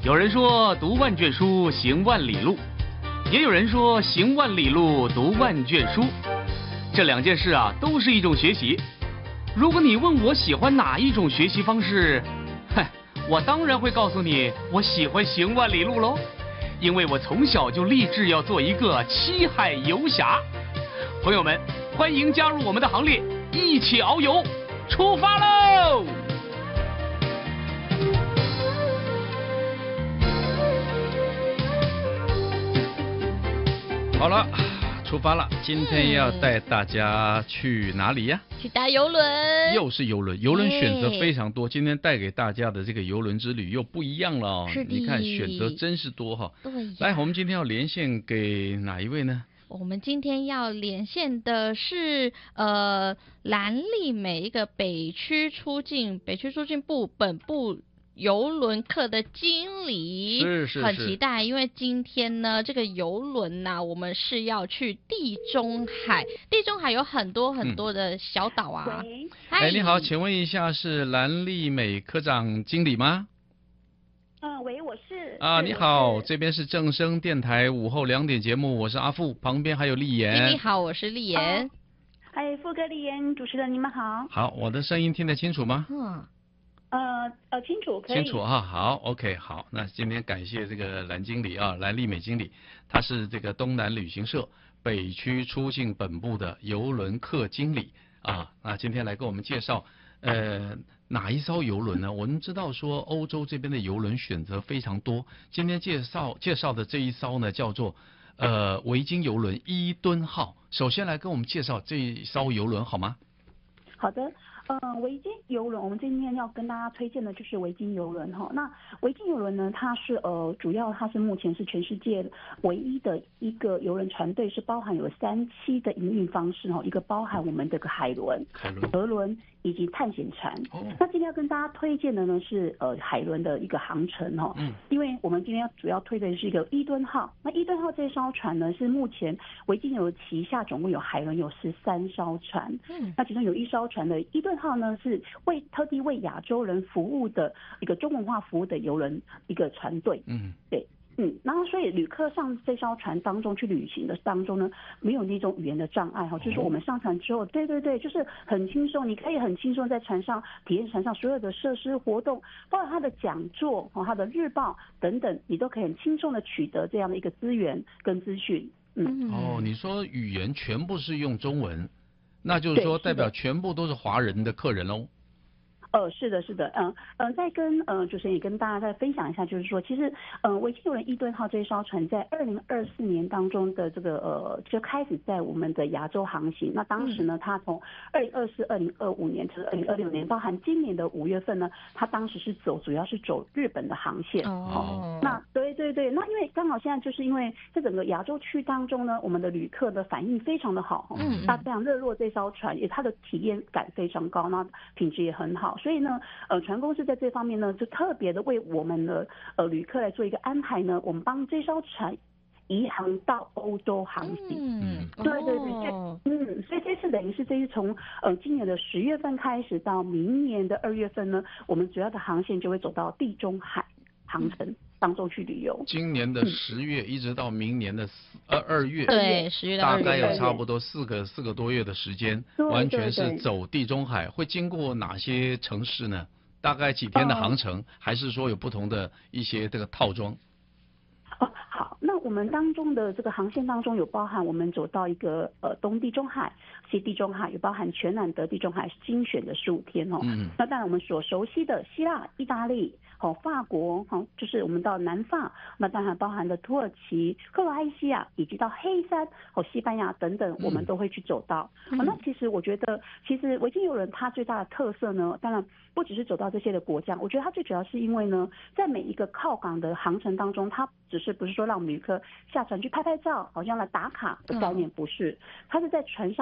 有人说读万卷书，行万里路，也有人说行万里路，读万卷书。这两件事啊，都是一种学习。如果你问我喜欢哪一种学习方式，我当然会告诉你，我喜欢行万里路喽，因为我从小就立志要做一个七海游侠。朋友们，欢迎加入我们的行列，一起遨游，出发喽！ 好了，出发了。今天要带大家去哪里呀？ 去搭邮轮。 又是邮轮，邮轮选择非常多。今天带给大家的这个邮轮之旅又不一样了哦。你看选择真是多哈。 对。 来，我们今天要连线给哪一位呢？ 我们今天要连线的是蓝丽美一个北区出境部本部邮轮客的经理， 是很期待，因为今天呢，这个邮轮呢，我们是要去地中海，地中海有很多的小岛啊。 哎，你好，请问一下是蓝丽美科长经理吗？ 喂，我是。 你好，这边是正声电台午后2点节目，我是阿富，旁边还有丽妍。 你好，我是丽妍。 嗨，富哥、丽妍，主持人你们好。 好，我的声音听得清楚吗？ 清楚，可以。 清楚哈，好 ，OK， 好，那今天感谢这个蓝经理啊，蓝丽美经理，他是这个东南旅行社北区出境本部的邮轮客经理啊，那今天来跟我们介绍，哪一艘邮轮呢？我们知道说欧洲这边的邮轮选择非常多，今天介绍的这一艘呢叫做维京邮轮伊敦号，首先来跟我们介绍这一艘邮轮好吗？ 好的。维京邮轮，我们今天要跟大家推荐的就是维京邮轮哈。那维京邮轮呢，它是主要它是目前是全世界唯一的一个邮轮船队，是包含有3栖的营运方式哈，一个包含我们这个海轮、河轮以及探险船。那今天要跟大家推荐的呢是海轮的一个航程哈。因为我们今天主要推的是一个伊敦号。那伊敦号这艘船呢是目前维京邮轮旗下总共有海轮有13艘船。那其中有1艘船的伊敦号呢是特地为亚洲人服务的一个中文化服务的邮轮一个船队。对。然后所以旅客上这艘船当中去旅行的当中呢，没有那种语言的障碍哈，就是我们上船之后，对，就是很轻松，你可以很轻松在船上体验船上所有的设施活动，包括它的讲座、它的日报等等，你都可以很轻松的取得这样的一个资源跟资讯。 你说语言全部是用中文，那就是说代表全部都是华人的客人喽？ 是的，再跟主持人也跟大家再分享一下，就是说，其实维京邮轮伊敦号这艘船在2024年当中的这个就开始在我们的亚洲航行。那当时呢，它从2024、2025年至2026年，包含今年的5月份呢，它当时是主要是走日本的航线。那对，那因为刚好现在就是因为这整个亚洲区当中呢，我们的旅客的反应非常的好，它非常热络这艘船，它的体验感非常高，那品质也很好。所以呢，船公司在这方面呢，就特别的为我们的旅客来做一个安排呢，我们帮这艘船移航到欧洲航行。对，所以这次等于是从今年的10月份开始到明年的2月份呢，我们主要的航线就会走到地中海航程当中去旅游。 今年的10月一直到明年的2月， 对，10月到2月， 大概有差不多4个多月的时间，完全是走地中海。会经过哪些城市呢？大概几天的航程，还是说有不同的一些这个套装？ 好，那我们当中的这个航线当中有包含我们走到一个东地中海、西地中海，有包含全南德地中海精选的15天哦。那当然我们所熟悉的希腊、意大利、法国，就是我们到南法，那当然包含的土耳其、克罗埃西亚，以及到黑山、西班牙等等，我们都会去走到。那其实我觉得，其实维京邮轮它最大的特色呢，当然不只是走到这些的国家，我觉得它最主要是因为呢，在每一个靠港的航程当中，它不是说让我们旅客下船去拍照，好像来打卡的概念，不是，它是在船上